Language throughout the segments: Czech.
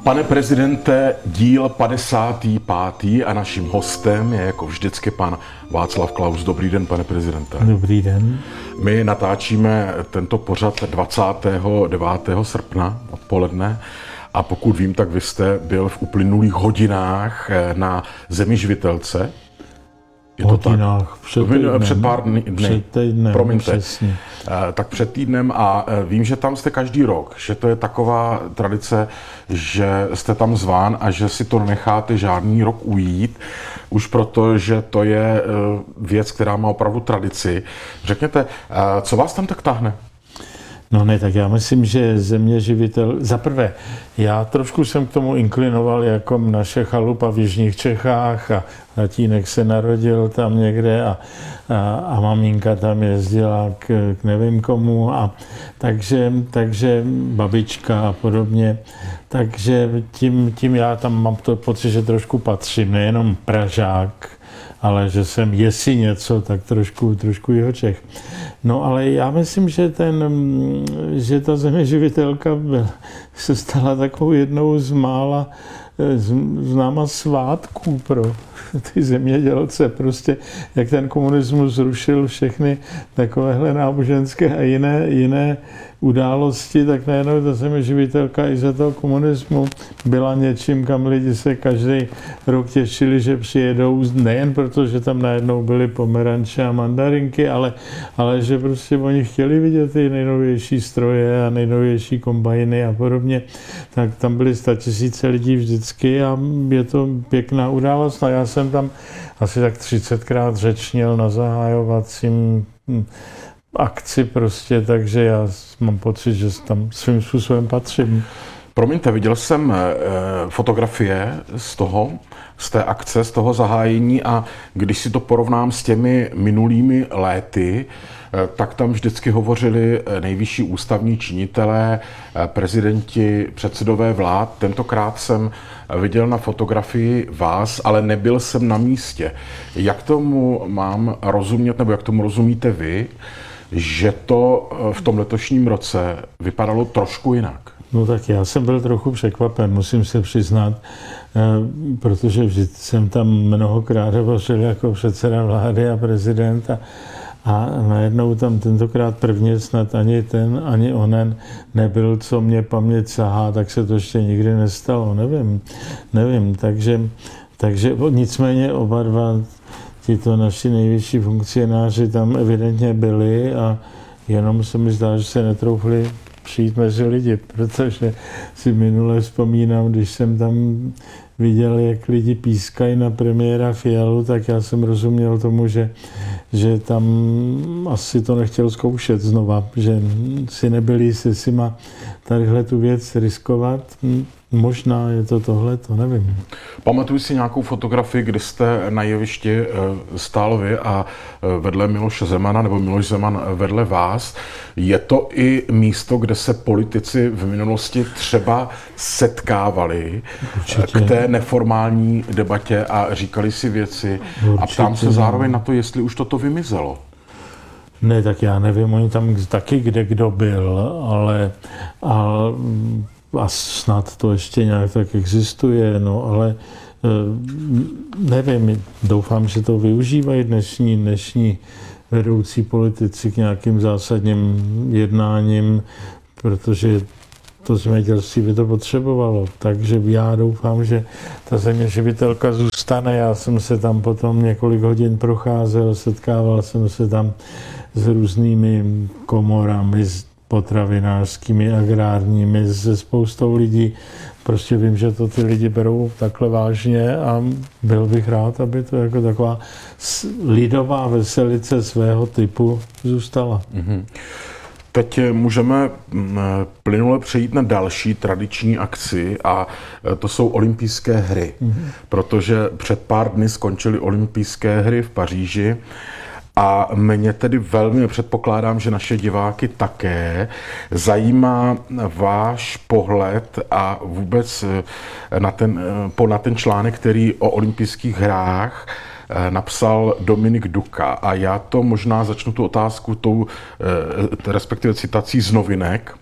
Pane prezidente, díl 55. a naším hostem je jako vždycky pan Václav Klaus. Dobrý den, pane prezidente. Dobrý den. My natáčíme tento pořad 29. srpna odpoledne a pokud vím, tak vy jste byl v uplynulých hodinách na Zemi živitelce. Je to hodinách, tak? Před pár dny. Před týdnem, promiňte. Přesně. Tak před týdnem a vím, že tam jste každý rok, že to je taková tradice, že jste tam zván a že si to necháte žádný rok ujít, už proto, že to je věc, která má opravdu tradici. Řekněte, co vás tam tak táhne? No ne, tak já myslím, že Země živitel... Za prvé, já trošku jsem k tomu inklinoval jako naše chalupa v jižních Čechách a tatínek se narodil tam někde a maminka tam jezdila k nevím komu a takže babička a podobně. Takže tím já tam mám to pocit, že trošku patřím, nejenom Pražák, ale že jsem jestli něco, tak trošku Jihočech. No ale já myslím, že ta Země živitelka se stala takovou jednou z mála známa svátků pro ty zemědělce. Prostě jak ten komunismus zrušil všechny takovéhle náboženské a jiné události, tak najednou ta Země živitelka i za toho komunismu byla něčím, kam lidi se každý rok těšili, že přijedou, nejen proto, že tam najednou byly pomeranče a mandarinky, ale že prostě oni chtěli vidět ty nejnovější stroje a nejnovější kombajny a podobně. Tak tam byly 100 000 lidí vždycky a je to pěkná událost. A já jsem tam asi tak 30krát řečnil na zahájovacím akci prostě, takže já mám pocit, že tam svým způsobem patřím. Promiňte, viděl jsem fotografie z té akce, z toho zahájení a když si to porovnám s těmi minulými léty, tak tam vždycky hovořili nejvyšší ústavní činitelé, prezidenti, předsedové vlád. Tentokrát jsem viděl na fotografii vás, ale nebyl jsem na místě. Jak tomu mám rozumět, nebo jak tomu rozumíte vy, že to v tom letošním roce vypadalo trošku jinak? No tak já jsem byl trochu překvapen, musím se přiznat, protože vždy jsem tam mnohokrát hovořil jako předseda vlády a prezident a najednou tam tentokrát prvně snad ani ten, ani onen nebyl, co mě paměť sahá, tak se to ještě nikdy nestalo, nevím, takže nicméně oba dva tito naši nejvyšší funkcionáři tam evidentně byli a jenom se mi zdá, že se netroufli přijít mezi lidi, protože si minule vzpomínám, když jsem tam viděl, jak lidi pískají na premiéra Fialu, tak já jsem rozuměl tomu, že tam asi to nechtěl zkoušet znova, že si nebyli jistí, si má tadyhle tu věc riskovat. Možná je to tohle, to nevím. Pamatuju si nějakou fotografii, kdy jste na jevišti stál vy a vedle Miloše Zemana, nebo Miloš Zeman vedle vás. Je to i místo, kde se politici v minulosti třeba setkávali k té neformální debatě a říkali si věci. Určitě. A ptám se zároveň na to, jestli už toto vymizelo. Ne, tak já nevím, oni tam taky kde kdo byl, ale a snad to ještě nějak tak existuje, no ale nevím, doufám, že to využívají dnešní vedoucí politici k nějakým zásadním jednáním, protože to zemědělství by to potřebovalo. Takže já doufám, že ta Země živitelka zůstane. Já jsem se tam potom několik hodin procházel, setkával jsem se tam s různými komorami, potravinářskými, agrárními, se spoustou lidí. Prostě vím, že to ty lidi berou takhle vážně a byl bych rád, aby to jako taková lidová veselice svého typu zůstala. Mm-hmm. Teď můžeme plynule přejít na další tradiční akci a to jsou olympijské hry, protože před pár dny skončily olympijské hry v Paříži a mě tedy velmi, předpokládám, že naše diváky také, zajímá váš pohled a vůbec na ten článek, který o olympijských hrách napsal Dominik Duka. A já to možná začnu tu otázku respektive citací z novinek,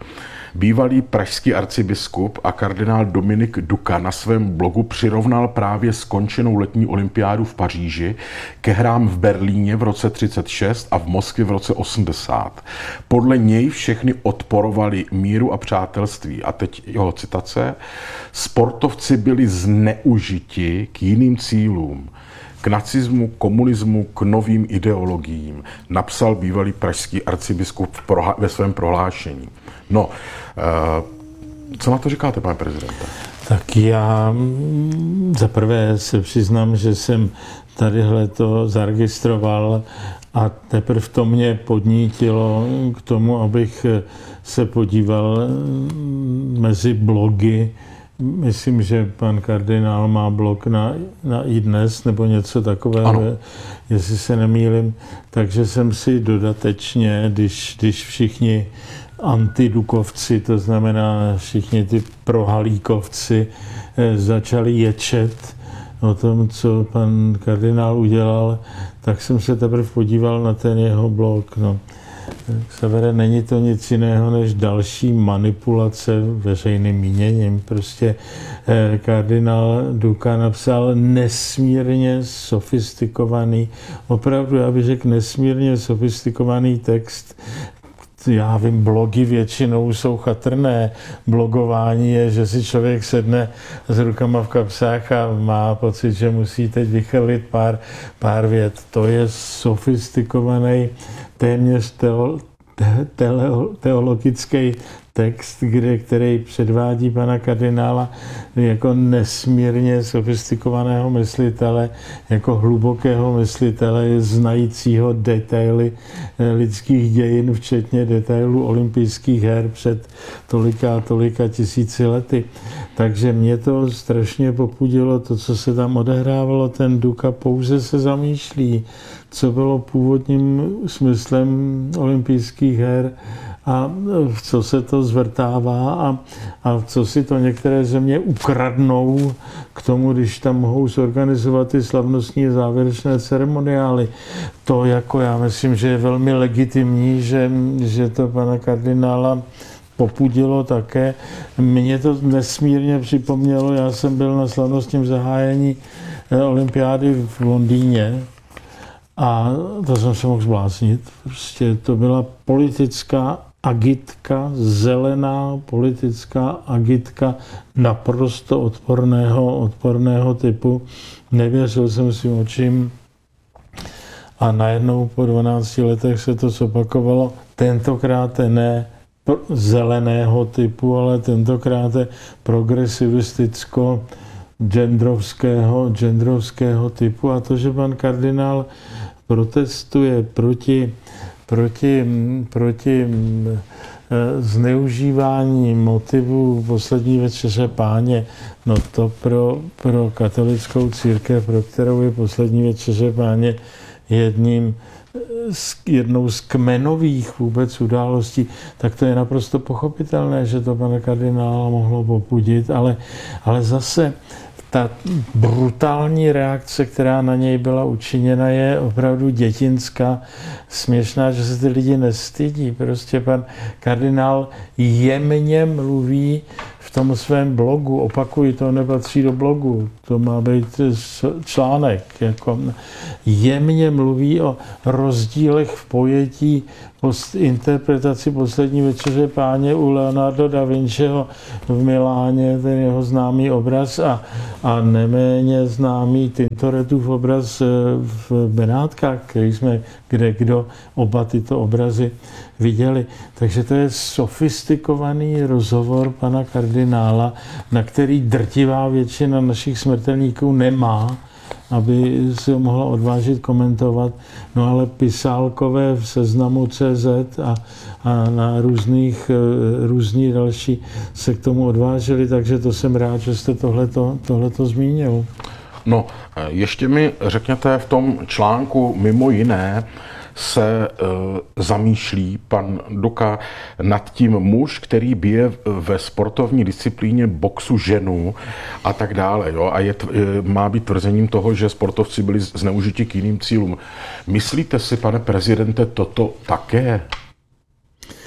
Bývalý pražský arcibiskup a kardinál Dominik Duka na svém blogu přirovnal právě skončenou letní olympiádu v Paříži ke hrám v Berlíně v roce 36 a v Moskvě v roce 80. Podle něj všechny odporovali míru a přátelství. A teď jeho citace. Sportovci byli zneužiti k jiným cílům. K nacismu, komunismu, k novým ideologiím, napsal bývalý pražský arcibiskup ve svém prohlášení. No, co na to říkáte, pane prezidente? Tak já zaprvé se přiznám, že jsem tadyhle to zaregistroval a teprve to mě podnítilo k tomu, abych se podíval mezi blogy. Myslím, že pan kardinál má blog na iDnes nebo něco takového, ano. Jestli se nemýlim. Takže jsem si dodatečně, když všichni antidukovci, to znamená všichni ty prohalíkovci, začali ječet o tom, co pan kardinál udělal, tak jsem se teprve podíval na ten jeho blog. No. Severe, není to nic jiného než další manipulace veřejným míněním. Prostě kardinál Duka napsal nesmírně sofistikovaný, opravdu já bych řekl nesmírně sofistikovaný text. Já vím, blogy většinou jsou chatrné. Blogování je, že si člověk sedne s rukama v kapsách a má pocit, že musí teď vychrlit pár vět. To je sofistikovaný, téměř teologický text, který předvádí pana kardinála jako nesmírně sofistikovaného myslitele, jako hlubokého myslitele, znajícího detaily lidských dějin, včetně detailů olympijských her před tolika tisíci lety. Takže mě to strašně popudilo, to, co se tam odehrávalo. Ten Duka pouze se zamýšlí, co bylo původním smyslem olympijských her a v co se to zvrtává a v co si to některé země ukradnou k tomu, když tam mohou zorganizovat ty slavnostní závěrečné ceremoniály. To jako já myslím, že je velmi legitimní, že to pana kardinála popudilo také. Mně to nesmírně připomnělo, já jsem byl na slavnostním zahájení olympiády v Londýně a to jsem se mohl zbláznit. Prostě to byla politická agitka, zelená politická agitka naprosto odporného typu. Nevěřil jsem svým očím a najednou po 12 letech se to zopakovalo. Tentokrát ne zeleného typu, ale tentokrát progresivisticko genderovského typu. A to, že pan kardinál protestuje proti zneužívání motivů poslední večeře Páně, no to pro katolickou církev, pro kterou je poslední večeře Páně jednou z kmenových vůbec událostí, tak to je naprosto pochopitelné, že to pana kardinála mohlo popudit, ale zase ta brutální reakce, která na něj byla učiněna, je opravdu dětinská, směšná, že se ty lidi nestydí. Prostě pan kardinál jemně mluví v tom svém blogu, opakuji, to nepatří do blogu, to má být článek, jako jemně mluví o rozdílech v pojetí interpretaci poslední večeře Páně u Leonardo da Vinciho v Miláně, ten jeho známý obraz a neméně známý Tintoretův obraz v Benátkách, který jsme kdo oba tyto obrazy viděli. Takže to je sofistikovaný rozhovor pana kardinála, na který drtivá většina našich smrtelníků nemá, aby si ho mohla odvážit komentovat. No ale pisálkové v Seznamu CZ a na různí další se k tomu odvážili, takže to jsem rád, že jste tohleto zmínil. No, ještě mi řekněte, v tom článku mimo jiné se zamýšlí pan Duka nad tím muž, který bije ve sportovní disciplíně boxu ženu a tak dále. Jo? A má být tvrzením toho, že sportovci byli zneužiti k jiným cílům. Myslíte si, pane prezidente, toto také?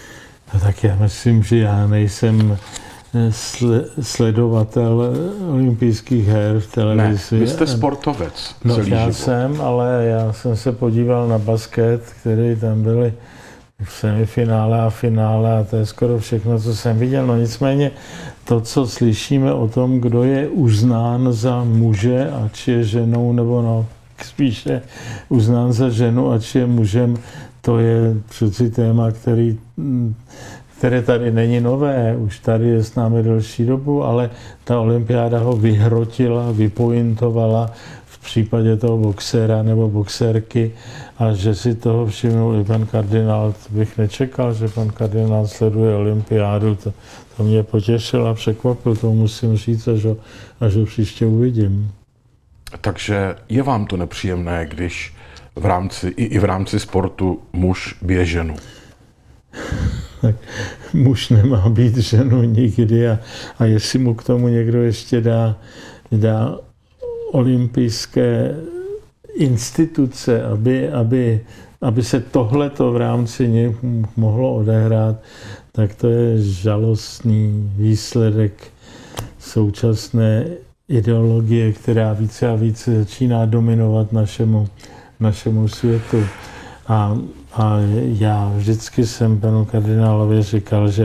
No tak já myslím, že já nejsem sledovatel olympijských her v televizi. Ne, vy jste sportovec. No celý já život. jsem, ale já jsem se podíval na basket, který tam byly v semifinále a finále a to je skoro všechno, co jsem viděl. No nicméně to, co slyšíme o tom, kdo je uznán za muže, ať je ženou, nebo no, spíše uznán za ženu, ať je mužem, to je přeci téma, které tady není nové, už tady je s námi delší dobu, ale ta olympiáda ho vyhrotila, vypointovala v případě toho boxéra nebo boxérky a že si toho všimnul i pan kardinál, to bych nečekal, že pan kardinál sleduje olympiádu, to mě potěšilo a překvapil, to musím říct, až ho příště uvidím. Takže je vám to nepříjemné, když i v rámci sportu muž bije ženu? Tak muž nemá být ženu nikdy a jestli mu k tomu někdo ještě dá olympijské instituce, aby se tohleto v rámci nich mohlo odehrát, tak to je žalostný výsledek současné ideologie, která více a více začíná dominovat našemu světu. A já vždycky jsem panu kardinálovi říkal, že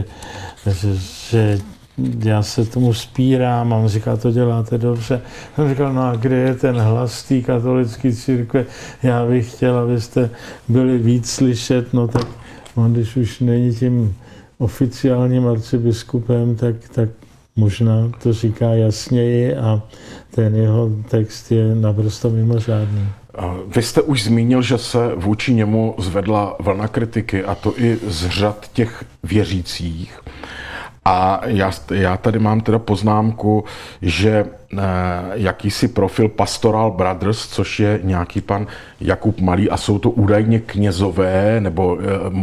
já se tomu spírám a on říká, to děláte dobře. On říkal, no a kde je ten hlas té katolické církve? Já bych chtěl, abyste byli víc slyšet, no tak on, když už není tím oficiálním arcibiskupem, tak možná to říká jasněji a ten jeho text je naprosto mimořádný. Vy jste už zmínil, že se vůči němu zvedla vlna kritiky, a to i z řad těch věřících. A já tady mám teda poznámku, že jakýsi profil Pastoral Brothers, což je nějaký pan Jakub Malý, a jsou to údajně knězové, nebo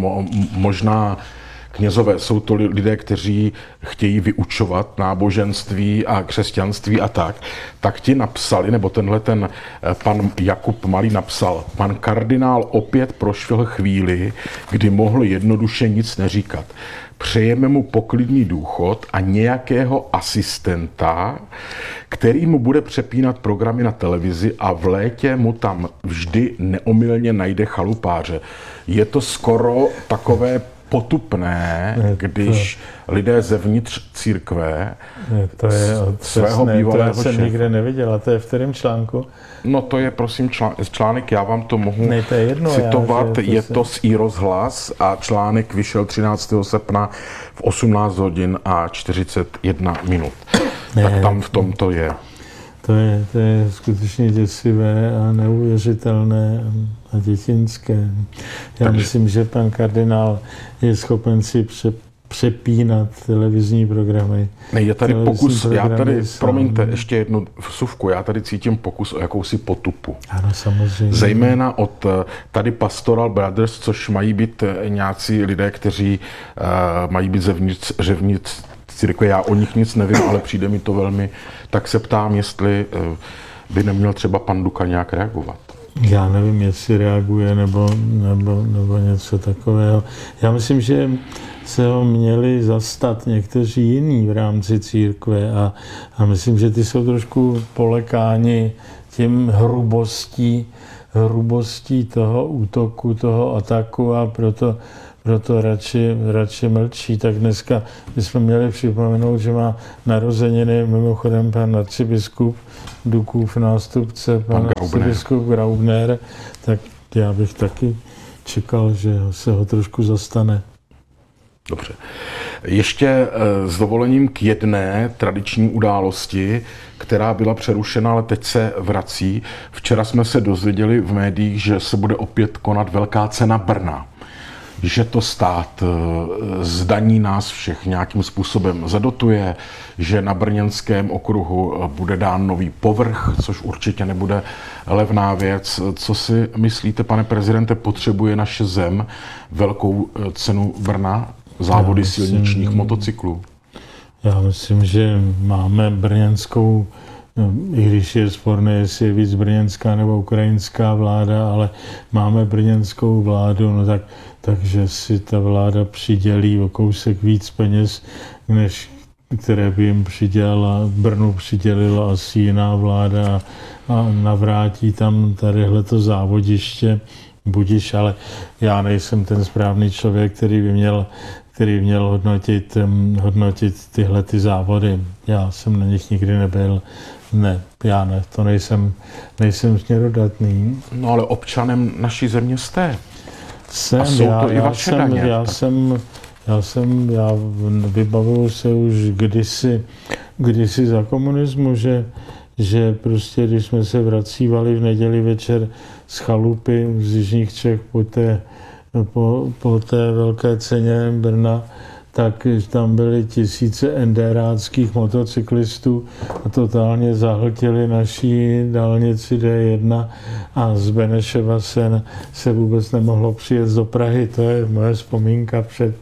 možná knězové, jsou to lidé, kteří chtějí vyučovat náboženství a křesťanství a tak ti napsali, nebo tenhle ten pan Jakub Malý napsal, pan kardinál opět prošvihl chvíli, kdy mohl jednoduše nic neříkat. Přejeme mu poklidný důchod a nějakého asistenta, který mu bude přepínat programy na televizi a v létě mu tam vždy neomylně najde chalupáře. Je to skoro takové potupné, když lidé zevnitř církve to je svého bývalého šéfa. To jsem nikde neviděl. A to je v kterém článku? No to je prosím článek, já vám to mohu to je jedno, citovat, je to z iRozhlas a článek vyšel 13. srpna v 18 hodin a 41 minut. Tak tam v tom to je. To je skutečně děsivé a neuvěřitelné a dětinské. Já myslím, že pan kardinál je schopen si přepínat televizní programy. Ne, je tady pokus, promiňte, ještě jednu vsuvku, já tady cítím pokus o jakousi potupu. Ano, samozřejmě. Zejména od tady Pastoral Brothers, což mají být nějací lidé, kteří mají být zevnitř církve. Já o nich nic nevím, ale přijde mi to velmi, tak se ptám, jestli by neměl třeba pan Duka nějak reagovat. Já nevím, jestli reaguje nebo něco takového. Já myslím, že se ho měli zastat někteří jiní v rámci církve a myslím, že ty jsou trošku polekáni tím hrubostí toho útoku, toho ataku a proto radši mlčí. Tak dneska bychom měli připomenout, že má narozeniny mimochodem pan arcibiskup Dukův nástupce, pan arcibiskup Graubner, tak já bych taky čekal, že se ho trošku zastane. Dobře. Ještě s dovolením k jedné tradiční události, která byla přerušena, ale teď se vrací. Včera jsme se dozvěděli v médiích, že se bude opět konat Velká cena Brna. Že to stát zdaní nás všech nějakým způsobem zadotuje, že na brněnském okruhu bude dán nový povrch, což určitě nebude levná věc. Co si myslíte, pane prezidente, potřebuje naše zem Velkou cenu Brna, závody silničních motocyklů? Já myslím, že máme brněnskou i když je sporné, jestli je víc brněnská nebo ukrajinská vláda, ale máme brněnskou vládu, no takže si ta vláda přidělí o kousek víc peněz, než které by jim přidělila, Brnu přidělila asi jiná vláda a navrátí tam tadyhleto závodiště, budiš, ale já nejsem ten správný člověk, který by měl hodnotit tyhle ty závody. Já jsem na nich nikdy nebyl. Ne, já ne, to nejsem směrodatný. No ale občanem naší země jste. Jsem, já vybavuju se už kdysi za komunismu, že prostě, když jsme se vracívali v neděli večer z chalupy z jižních Čech po té velké ceně Brna, tak tam byly tisíce enderáckých motocyklistů a totálně zahltili naší dálnici D1 a z Benešova se vůbec nemohlo přijet do Prahy. To je moje vzpomínka před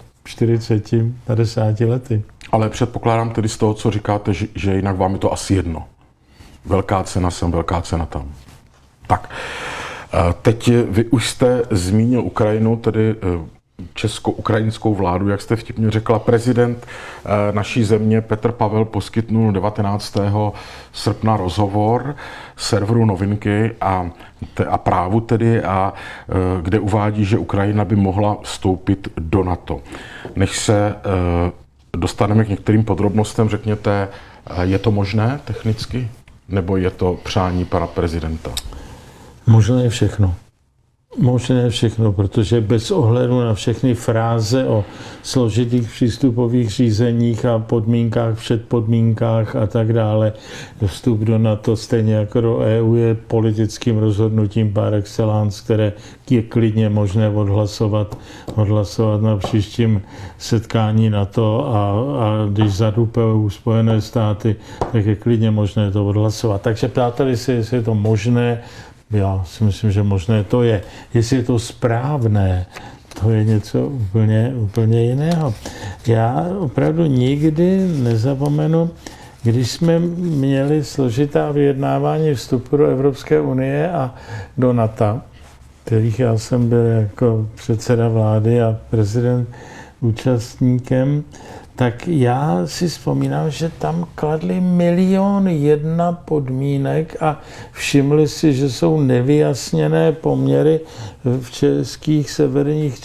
40-50 lety. Ale předpokládám tedy z toho, co říkáte, že jinak vám je to asi jedno. Velká cena sem, velká cena tam. Tak, teď vy už jste zmínil Ukrajinu, tedy česko-ukrajinskou vládu, jak jste vtipně řekla. Prezident naší země Petr Pavel poskytnul 19. srpna rozhovor serveru Novinky a Právu tedy, kde uvádí, že Ukrajina by mohla vstoupit do NATO. Než se dostaneme k některým podrobnostem, řekněte, je to možné technicky, nebo je to přání pana prezidenta? Možné je všechno. Možné všechno, protože bez ohledu na všechny fráze o složitých přístupových řízeních a podmínkách, předpodmínkách a tak dále, vstup do NATO stejně jako do EU je politickým rozhodnutím par excellence, které je klidně možné odhlasovat na příštím setkání NATO a když zadupou Spojené státy, tak je klidně možné to odhlasovat. Takže ptáteli se, jestli je to možné. Já si myslím, že možné to je. Jestli je to správné, to je něco úplně jiného. Já opravdu nikdy nezapomenu, když jsme měli složitá vyjednávání vstupu do Evropské unie a do NATO, kterých já jsem byl jako předseda vlády a prezident účastníkem, tak já si vzpomínám, že tam kladli 1 000 001 podmínek a všimli si, že jsou nevyjasněné poměry v českých severních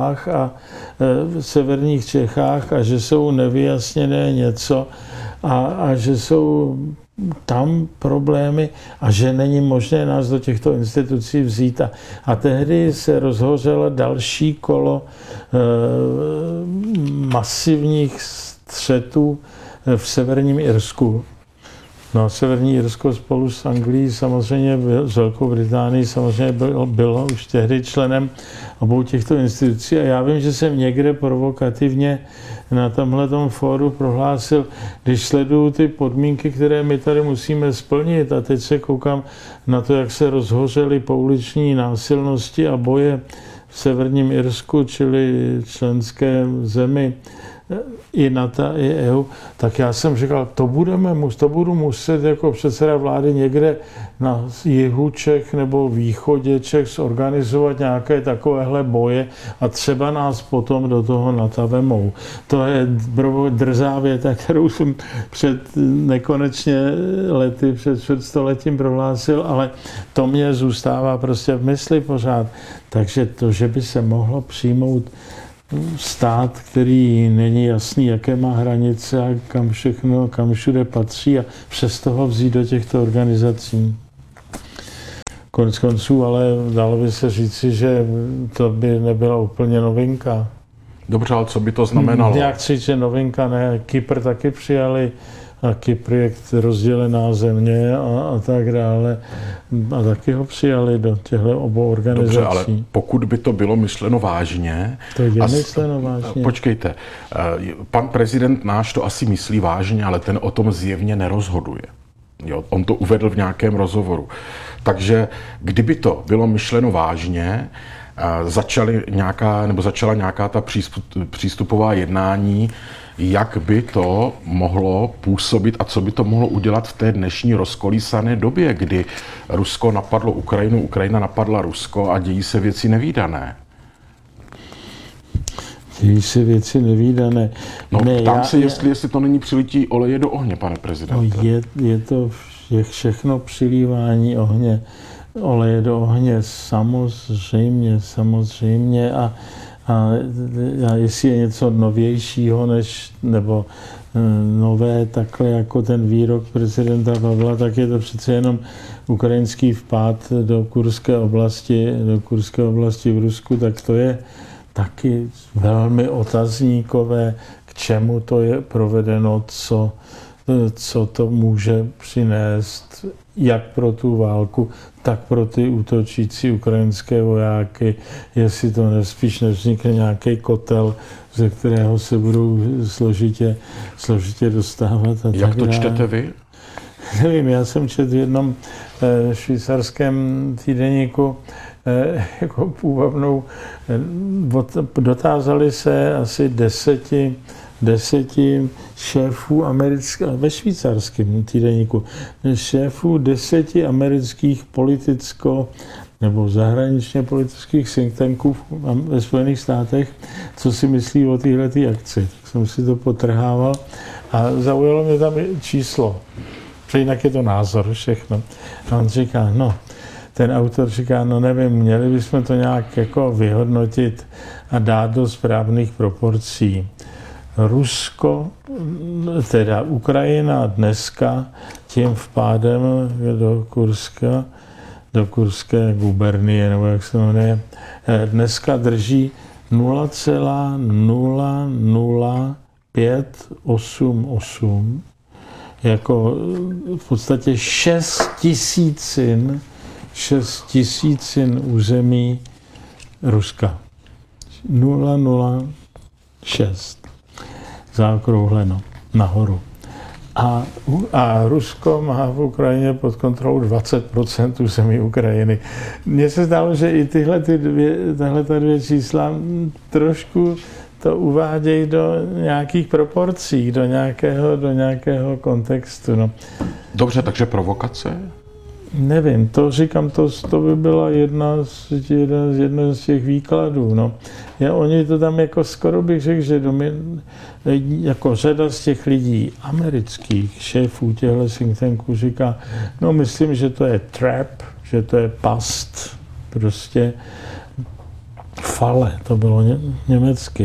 Čechách a že jsou nevyjasněné něco a že jsou tam problémy a že není možné nás do těchto institucí vzít. A tehdy se rozhořelo další kolo masivních střetů v Severním Irsku. No, Severní Irsko spolu s Anglií, samozřejmě s Velkou Británií, samozřejmě bylo už tehdy členem obou těchto institucí. A já vím, že jsem někde provokativně na tomhletom fóru prohlásil, když sleduju ty podmínky, které my tady musíme splnit, a teď se koukám na to, jak se rozhořely pouliční násilnosti a boje v Severním Irsku, čili členské zemi, i NATO, i EU, tak já jsem říkal, to budu muset jako předseda vlády někde na jihu Čech nebo východě Čech zorganizovat nějaké takovéhle boje a třeba nás potom do toho NATO vemou. To je drzá věta, kterou jsem před nekonečně lety, před stoletím prohlásil, ale to mě zůstává prostě v mysli pořád. Takže to, že by se mohlo přijmout stát, který není jasný, jaké má hranice a kam všude patří a přes toho vzít do těchto organizací. Konec konců, ale dalo by se říci, že to by nebyla úplně novinka. Dobře, ale co by to znamenalo? Jak říct, že novinka ne, Kypr taky přijali, a Kypr je rozdělená země a tak dále. A taky ho přijali do těchto obou organizací. Dobře, ale pokud by to bylo myšleno vážně... To je myšleno vážně. Počkejte, pan prezident náš to asi myslí vážně, ale ten o tom zjevně nerozhoduje. Jo, on to uvedl v nějakém rozhovoru. kdyby to bylo myšleno vážně, začala nějaká ta přístupová jednání, jak by to mohlo působit a co by to mohlo udělat v té dnešní rozkolísané době, kdy Rusko napadlo Ukrajinu, Ukrajina napadla Rusko a dějí se věci nevídané. Dějí se věci nevídané. No, ptám se, jestli to není přilití oleje do ohně, pane prezidente. No, je to všechno přilívání oleje do ohně, samozřejmě a jestli je něco novějšího nebo nové, takhle jako ten výrok prezidenta Pavla, tak je to přece jenom ukrajinský vpád do Kurské oblasti v Rusku, tak to je taky velmi otazníkové, k čemu to je provedeno, co to může přinést, jak pro tu válku, tak pro ty útočící ukrajinské vojáky, jestli to spíš nevznikne nějaký kotel, ze kterého se budou složitě dostávat. Jak to čtete vy? Nevím, já jsem četl v jednom švýcarském týdeníku jako půvabnou, dotázali se asi 10 šéfů amerických, ve švýcarském týdeníku, šéfů 10 amerických nebo zahraničně politických think tanků ve Spojených státech, co si myslí o této akci. Tak jsem si to potrhával a zaujalo mě tam číslo. Jinak je to názor, všechno. A on říká, ten autor říká, nevím, měli bychom to nějak jako vyhodnotit a dát do správných proporcí. Rusko, teda Ukrajina dneska tím vpádem do Kurské gubernie, nebo jak se jmenuje, dneska drží 0,00588, jako v podstatě 6 tisícin území Ruska. 006. Zaokrouhleno nahoru. A Rusko má v Ukrajině pod kontrolou 20% území Ukrajiny. Mně se zdálo, že i tyhle dvě čísla trošku to uvádějí do nějakých proporcí, do nějakého kontextu. Dobře, takže provokace? Nevím, to říkám, to by byla jedna z těch výkladů. Oni to tam jako skoro bych řekl, že jako řada z těch lidí amerických šéfů těchto think tanků říká, myslím, že to je trap, že to je past, prostě fale, to bylo německy,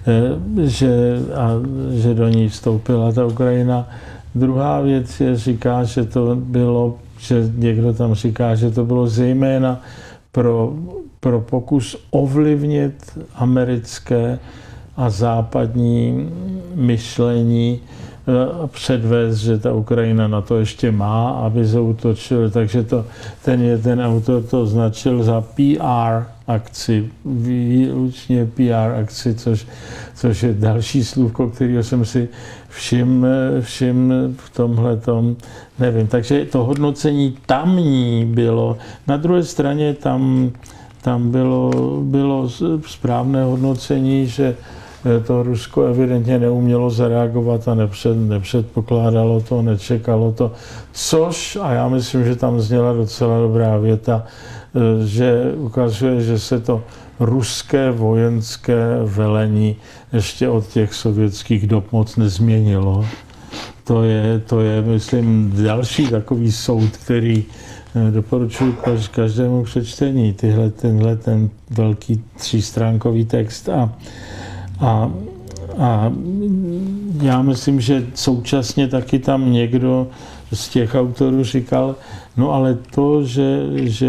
že do ní vstoupila ta Ukrajina. Druhá věc říká, že někdo tam říká, že to bylo zejména pro pokus ovlivnit americké a západní myšlení a předvést, že ta Ukrajina na to ještě má, aby zaútočil. Takže ten autor to označil za PR akci, výlučně PR akci, což je další slůvko, kterého jsem si všiml v tomhletom, nevím. Takže to hodnocení tamní bylo. Na druhé straně tam bylo správné hodnocení, že to Rusko evidentně neumělo zareagovat a nepředpokládalo to, nečekalo to. Což, a já myslím, že tam zněla docela dobrá věta, že ukazuje, že se to ruské vojenské velení ještě od těch sovětských dob moc nezměnilo. To je, myslím, další takový soud, který doporučuji každému přečtení, tenhle velký 3stránkový text. A já myslím, že současně taky tam někdo z těch autorů říkal, ale to, že